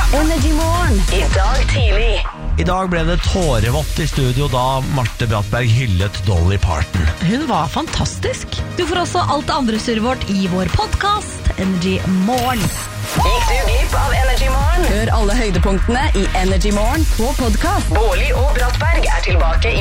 Energy Morgen I dag tidlig. I dag ble det tårevått i studio da Marte Brattberg hyllet Dolly Parton. Hun var fantastisk. Du får også alt det andre surret vårt i vår podcast Energy Morgen. Gikk du glipp av Energy Morgen? Hør alle høydepunktene i Energy Morgen på podcast. Bårli og Brattberg tilbake i